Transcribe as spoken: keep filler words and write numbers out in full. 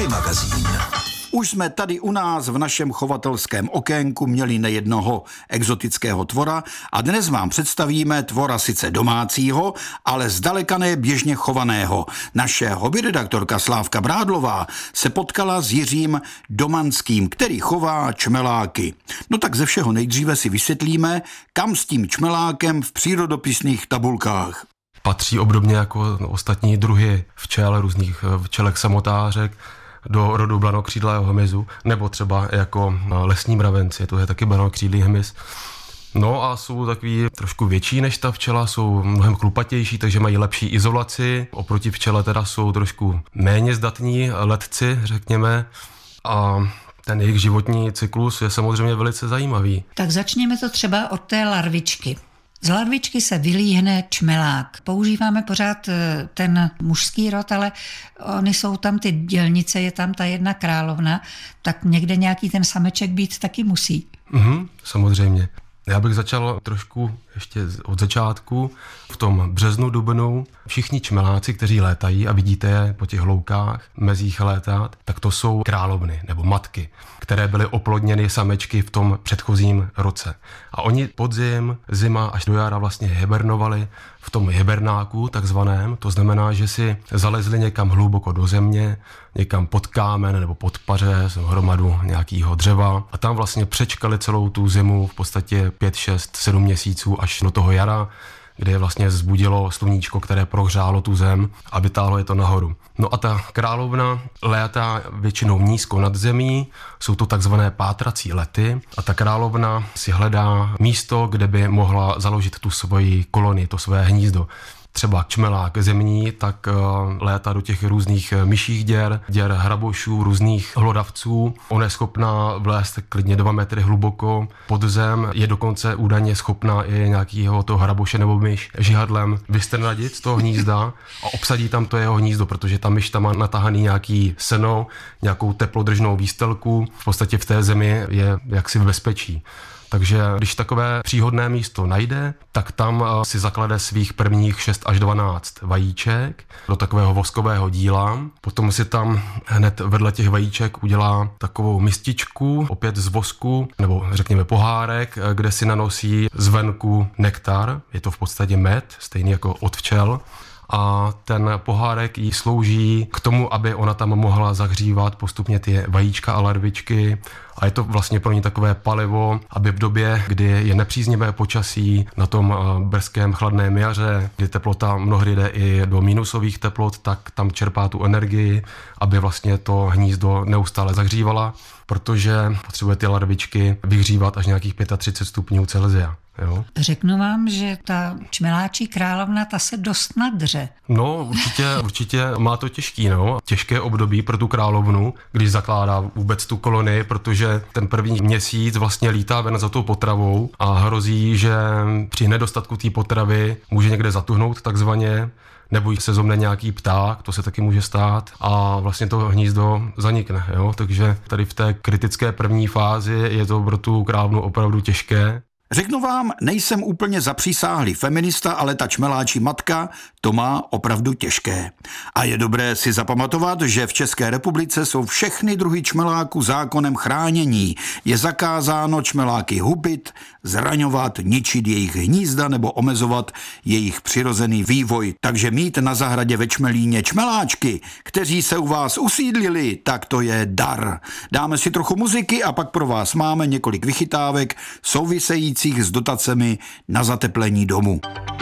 Vlky magazín. Už jsme tady u nás v našem chovatelském okénku měli nejednoho exotického tvora a dnes vám představíme tvora sice domácího, ale zdaleka ne běžně chovaného. Naše hobbyredaktorka Slávka Brádlová se potkala s Jiřím Domanským, který chová čmeláky. No tak ze všeho nejdříve si vysvětlíme, kam s tím čmelákem v přírodopisných tabulkách. Patří obdobně jako ostatní druhy včel, různých včelek samotářek, do rodu blanokřídlého hmyzu, nebo třeba jako lesní mravenci, to je taky blanokřídlý hmyz. No a jsou takový trošku větší než ta včela, jsou mnohem chlupatější, takže mají lepší izolaci. Oproti včele teda jsou trošku méně zdatní letci, řekněme. A ten jejich životní cyklus je samozřejmě velice zajímavý. Tak začněme to třeba od té larvičky. Z larvičky se vylíhne čmelák. Používáme pořád ten mužský rod, ale oni jsou tam ty dělnice, je tam ta jedna královna, tak někde nějaký ten sameček být taky musí. Mhm, samozřejmě. Já bych začal trošku ještě od začátku. V tom březnu, dubnu všichni čmeláci, kteří létají a vidíte je po těch loukách, mezích létat, tak to jsou královny nebo matky, které byly oplodněny samečky v tom předchozím roce. A oni podzim, zima až do jara vlastně hibernovali v tom hibernáku takzvaném, to znamená, že si zalezli někam hluboko do země, někam pod kámen nebo pod paře, hromadu nějakého dřeva a tam vlastně přečkali celou tu zimu v podstatě pět, šest, sedm měsíců až do toho jara, kde je vlastně vzbudilo sluníčko, které prohřálo tu zem a vytáhlo je to nahoru. No a ta královna létá většinou nízko nad zemí, jsou to takzvané pátrací lety a ta královna si hledá místo, kde by mohla založit tu svoji kolonii, to své hnízdo. Třeba čmelák zemní, tak létá do těch různých myších děr, děr hrabošů, různých hlodavců. Ona je schopná vlézt klidně dva metry hluboko pod zem, je dokonce údajně schopná i nějakého toho hraboše nebo myš žihadlem vystrnadit z toho hnízda a obsadí tam to jeho hnízdo, protože ta myš tam má natahaný nějaký seno, nějakou teplodržnou výstelku. V podstatě v té zemi je jaksi v bezpečí. Takže když takové příhodné místo najde, tak tam si zaklade svých prvních šest až dvanáct vajíček do takového voskového díla. Potom si tam hned vedle těch vajíček udělá takovou mističku, opět z vosku, nebo řekněme pohárek, kde si nanosí zvenku nektar. Je to v podstatě med, stejný jako od včel. A ten pohárek jí slouží k tomu, aby ona tam mohla zahřívat postupně ty vajíčka a larvičky. A je to vlastně pro ní takové palivo, aby v době, kdy je nepříznivé počasí na tom brzkém chladném jaře, kdy teplota mnohdy jde i do minusových teplot, tak tam čerpá tu energii, aby vlastně to hnízdo neustále zahřívala, protože potřebuje ty larvičky vyhřívat až nějakých třicet pět stupňů Celsia. Jo. Řeknu vám, že ta čmeláčí královna, ta se dost nadře. No, určitě, určitě má to těžký, no. Těžké období pro tu královnu, když zakládá vůbec tu kolonii, protože ten první měsíc vlastně lítá ven za tou potravou a hrozí, že při nedostatku té potravy může někde zatuhnout takzvaně, nebo jí se zomne nějaký pták, to se taky může stát a vlastně to hnízdo zanikne, jo. Takže tady v té kritické první fázi je to pro tu královnu opravdu těžké. Řeknu vám, nejsem úplně zapřísáhlý feminista, ale ta čmeláčí matka to má opravdu těžké. A je dobré si zapamatovat, že v České republice jsou všechny druhy čmeláků zákonem chránění. Je zakázáno čmeláky hubit, zraňovat, ničit jejich hnízda nebo omezovat jejich přirozený vývoj. Takže mít na zahradě ve Čmelíně čmeláčky, kteří se u vás usídlili, tak to je dar. Dáme si trochu muziky a pak pro vás máme několik vychytávek souvisejících s dotacemi na zateplení domu.